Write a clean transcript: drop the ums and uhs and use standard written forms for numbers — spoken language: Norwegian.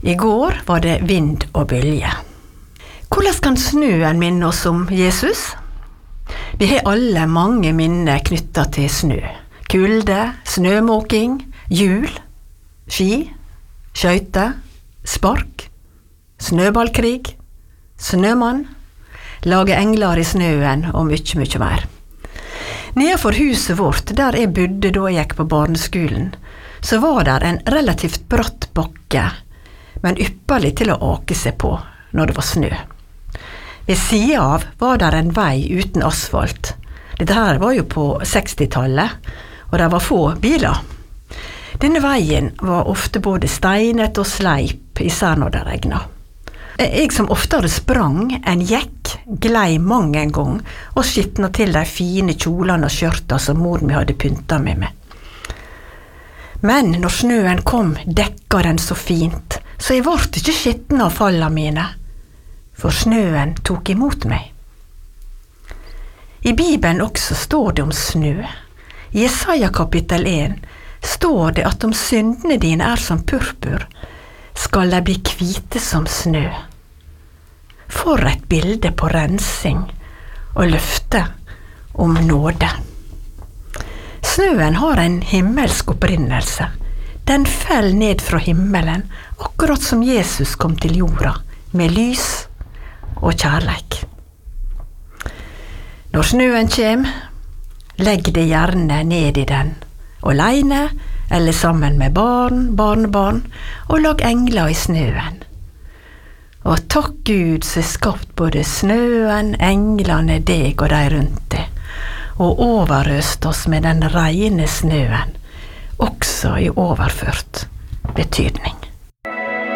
I går var det vind og bølge. Hvordan kan snøen minne oss om Jesus? Vi har alle mange minner knyttet til snø. Kulde, snømåking, jul, ski, skøyter, spark, snøballkrig, snømann, lage engler i snøen og mye mer. Nedenfor huset vårt, der jeg bodde da jeg gikk på barneskolen, så var der en relativt bratt bakke, men ypperlig til å ake seg på når det var snø. Ved siden av var der en vei uten asfalt. Dette her var jo på 60-tallet, og det var få biler. Denne veien var ofte både steinet og sleip, især når det regnet. Jeg som oftere sprang enn gikk, glei mang en gang og skitna til de fine kjolene og skjørta som mor mi hadde pynta meg med. Men når snøen kom, dekka den så fint, så jeg vart ikke skitten av falla mine, for snøen tok imot meg. I Bibelen også står det om snø. I Jesaja kapittel 1 står det at om syndene dine er som purpur, skal de bli hvite som snø. For et bilde på rensing og løfte om nåde. Snøen har en himmelsk opprinnelse. Den fell ned fra himmelen, akkurat som Jesus kom til jorda, med lys og kjærleik. Når snøen kjem, legg det gjerne ned i den, alene eller sammen med barn, barnebarn, og lag engler i snøen. Og takk Gud som skapt både snøen, englene, deg og de rundt deg, og overøst oss med den reine snøen, også i overført betydning.